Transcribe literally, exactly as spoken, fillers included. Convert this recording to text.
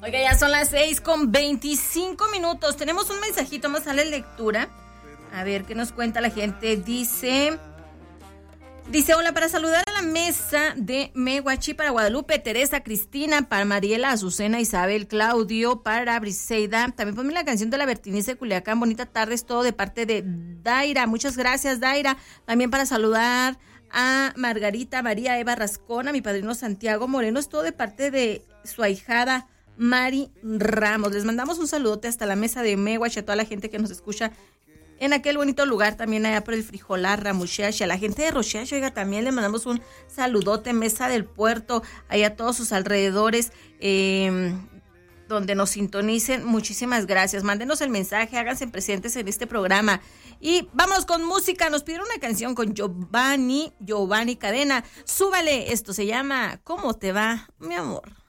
Oiga, ya son las seis con veinticinco minutos. Tenemos un mensajito más a la lectura. A ver qué nos cuenta la gente. Dice... Dice, hola, para saludar a la mesa de Meguachi, para Guadalupe, Teresa, Cristina, para Mariela, Azucena, Isabel, Claudio, para Briseida. También ponme la canción de la Bertinice de Culiacán. Bonita tarde, es todo de parte de Daira. Muchas gracias, Daira. También para saludar a Margarita, María, Eva Rascón, a mi padrino Santiago Moreno. Es todo de parte de su ahijada Mari Ramos. Les mandamos un saludote hasta la mesa de Meguachi, a toda la gente que nos escucha en aquel bonito lugar, también allá por el Frijolar, Ramucheach, a la gente de Rocheach, oiga, también le mandamos un saludote, Mesa del Puerto, allá a todos sus alrededores, eh, donde nos sintonicen. Muchísimas gracias, mándenos el mensaje, háganse presentes en este programa. Y vamos con música, nos pidieron una canción con Giovanni, Giovanni Cadena. Súbale, esto se llama ¿Cómo te va, mi amor?